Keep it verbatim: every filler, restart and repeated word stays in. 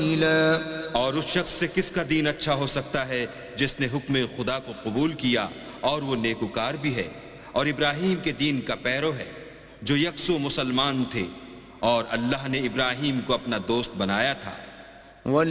और उस शख्स से किसका दीन अच्छा हो सकता है जिसने हुक्म खुदा को कबूल किया और वो नेकुकार भी है और इब्राहीम के दीन का पैरो है, जो यकसू मुसलमान थे, और अल्लाह ने इब्राहीम को अपना दोस्त बनाया था।